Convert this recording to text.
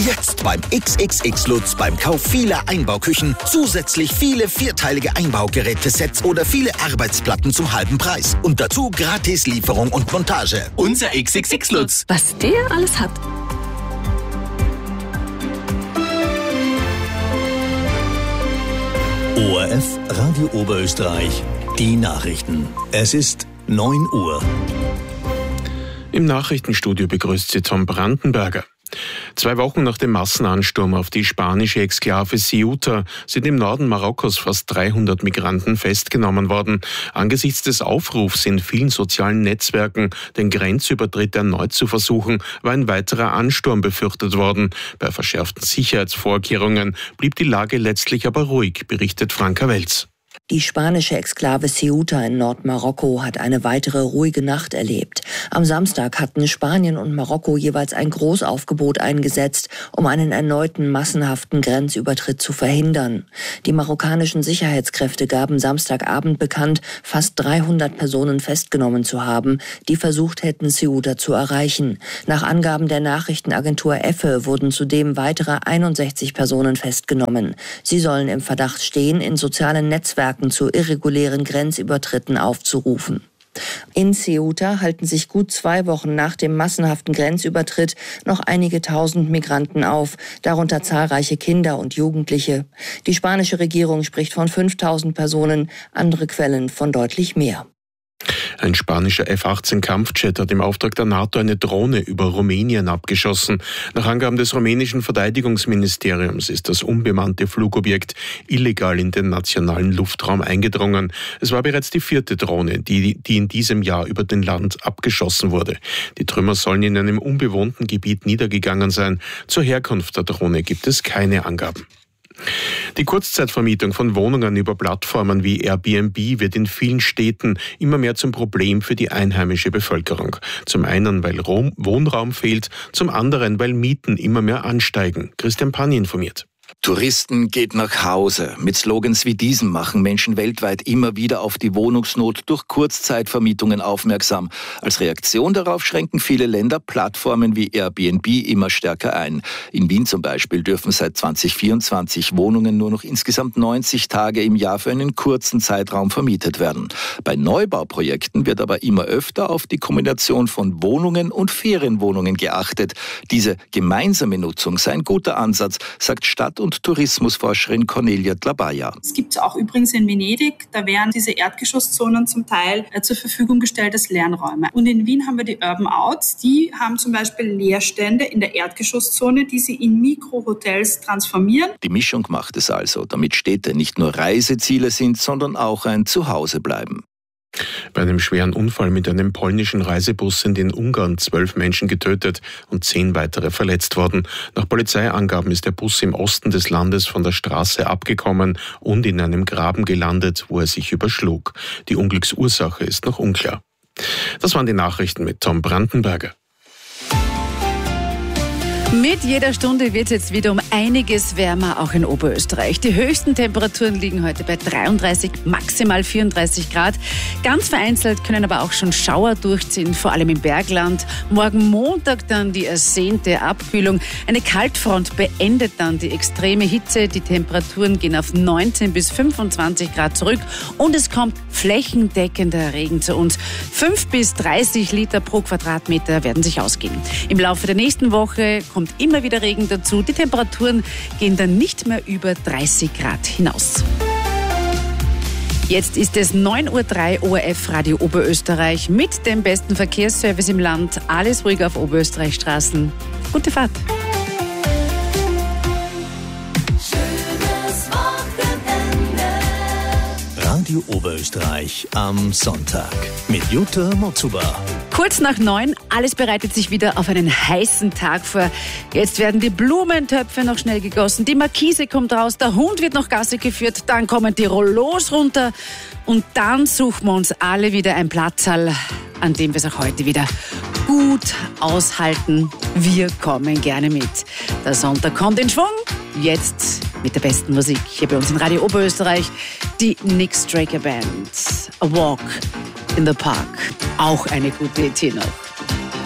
Jetzt beim XXX Lutz beim Kauf vieler Einbauküchen zusätzlich viele vierteilige Einbaugerätesets oder viele Arbeitsplatten zum halben Preis. Und dazu gratis Lieferung und Montage. Unser XXX Lutz. Was der alles hat. ORF Radio Oberösterreich, die Nachrichten. Es ist 9 Uhr. Im Nachrichtenstudio begrüßt Sie Tom Brandenberger. 2 Wochen nach dem Massenansturm auf die spanische Exklave Ceuta sind im Norden Marokkos fast 300 Migranten festgenommen worden. Angesichts des Aufrufs in vielen sozialen Netzwerken, den Grenzübertritt erneut zu versuchen, war ein weiterer Ansturm befürchtet worden. Bei verschärften Sicherheitsvorkehrungen blieb die Lage letztlich aber ruhig, berichtet Franka Welz. Die spanische Exklave Ceuta in Nordmarokko hat eine weitere ruhige Nacht erlebt. Am Samstag hatten Spanien und Marokko jeweils ein Großaufgebot eingesetzt, um einen erneuten massenhaften Grenzübertritt zu verhindern. Die marokkanischen Sicherheitskräfte gaben Samstagabend bekannt, fast 300 Personen festgenommen zu haben, die versucht hätten, Ceuta zu erreichen. Nach Angaben der Nachrichtenagentur EFE wurden zudem weitere 61 Personen festgenommen. Sie sollen im Verdacht stehen, in sozialen Netzwerken zu irregulären Grenzübertritten aufzurufen. In Ceuta halten sich gut 2 Wochen nach dem massenhaften Grenzübertritt noch einige tausend Migranten auf, darunter zahlreiche Kinder und Jugendliche. Die spanische Regierung spricht von 5000 Personen, andere Quellen von deutlich mehr. Ein spanischer F-18-Kampfjet hat im Auftrag der NATO eine Drohne über Rumänien abgeschossen. Nach Angaben des rumänischen Verteidigungsministeriums ist das unbemannte Flugobjekt illegal in den nationalen Luftraum eingedrungen. Es war bereits die 4. Drohne, die in diesem Jahr über den Land abgeschossen wurde. Die Trümmer sollen in einem unbewohnten Gebiet niedergegangen sein. Zur Herkunft der Drohne gibt es keine Angaben. Die Kurzzeitvermietung von Wohnungen über Plattformen wie Airbnb wird in vielen Städten immer mehr zum Problem für die einheimische Bevölkerung. Zum einen, weil Wohnraum fehlt, zum anderen, weil Mieten immer mehr ansteigen. Christian Pani informiert. Touristen geht nach Hause. Mit Slogans wie diesem machen Menschen weltweit immer wieder auf die Wohnungsnot durch Kurzzeitvermietungen aufmerksam. Als Reaktion darauf schränken viele Länder Plattformen wie Airbnb immer stärker ein. In Wien zum Beispiel dürfen seit 2024 Wohnungen nur noch insgesamt 90 Tage im Jahr für einen kurzen Zeitraum vermietet werden. Bei Neubauprojekten wird aber immer öfter auf die Kombination von Wohnungen und Ferienwohnungen geachtet. Diese gemeinsame Nutzung sei ein guter Ansatz, sagt Stadt- und Tourismusforscherin Cornelia Dlabaja. Es gibt es auch übrigens in Venedig, da werden diese Erdgeschosszonen zum Teil zur Verfügung gestellt als Lernräume. Und in Wien haben wir die Urban Outs, die haben zum Beispiel Leerstände in der Erdgeschosszone, die sie in Mikrohotels transformieren. Die Mischung macht es also, damit Städte nicht nur Reiseziele sind, sondern auch ein Zuhause bleiben. Bei einem schweren Unfall mit einem polnischen Reisebus sind in Ungarn 12 Menschen getötet und 10 weitere verletzt worden. Nach Polizeiangaben ist der Bus im Osten des Landes von der Straße abgekommen und in einem Graben gelandet, wo er sich überschlug. Die Unglücksursache ist noch unklar. Das waren die Nachrichten mit Tom Brandenberger. Mit jeder Stunde wird es jetzt wieder um einiges wärmer, auch in Oberösterreich. Die höchsten Temperaturen liegen heute bei 33, maximal 34 Grad. Ganz vereinzelt können aber auch schon Schauer durchziehen, vor allem im Bergland. Morgen Montag dann die ersehnte Abkühlung. Eine Kaltfront beendet dann die extreme Hitze. Die Temperaturen gehen auf 19 bis 25 Grad zurück und es kommt flächendeckender Regen zu uns. 5 bis 30 Liter pro Quadratmeter werden sich ausgehen. Im Laufe der nächsten Woche kommt immer wieder Regen dazu. Die Temperaturen gehen dann nicht mehr über 30 Grad hinaus. Jetzt ist es 9:03 Uhr, ORF Radio Oberösterreich mit dem besten Verkehrsservice im Land. Alles ruhig auf Oberösterreichstraßen. Gute Fahrt. Radio Oberösterreich am Sonntag mit Jutta Motzuba. Kurz nach 9, alles bereitet sich wieder auf einen heißen Tag vor. Jetzt werden die Blumentöpfe noch schnell gegossen, die Markise kommt raus, der Hund wird noch Gassi geführt, dann kommen die Rollos runter und dann suchen wir uns alle wieder ein Platzerl, an dem wir es auch heute wieder gut aushalten. Wir kommen gerne mit. Der Sonntag kommt in Schwung. Jetzt mit der besten Musik hier bei uns in Radio Oberösterreich. Die Nick Straker Band. A Walk in the Park. Auch eine gute Idee noch.